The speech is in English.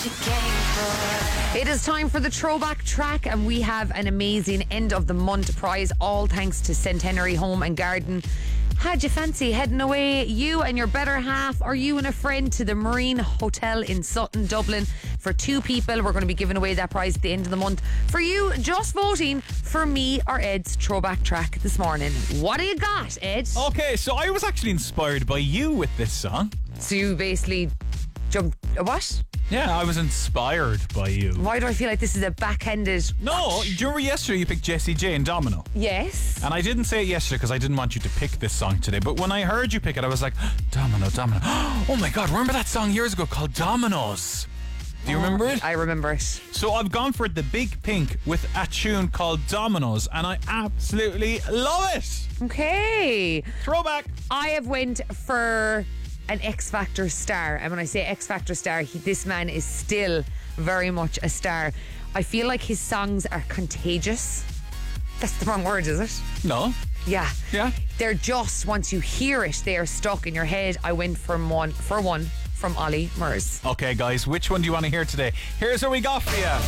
you came for. It is time for the throwback track, and we have an amazing end of the month prize, all thanks to Centenary Home and Garden. Had you fancy heading away, you and your better half, or you and a friend, to the Marine Hotel in Sutton, Dublin? For 2 people, we're going to be giving away that prize at the end of the month. For you, just voting for me or Ed's throwback track this morning. What do you got, Ed? Okay, so I was actually inspired by you with this song. So you basically jumped... What? Yeah, I was inspired by you. Why do I feel like this is a backhanded... No, do you remember yesterday you picked Jessie J and Domino? Yes. And I didn't say it yesterday because I didn't want you to pick this song today. But when I heard you pick it, I was like, Domino, Domino. Oh my God, remember that song years ago called Dominoes? Do you remember it? I remember it. So I've gone for the Big Pink with a tune called Dominoes, and I absolutely love it. Okay. Throwback. I have went for an X Factor star, and when I say X Factor star, this man is still very much a star. I feel like his songs are contagious. That's the wrong word, is it? No. Yeah. Yeah. They're just, once you hear it, they are stuck in your head. I went for one from Ollie Murs. Okay, guys, which one do you want to hear today? Here's what we got for you.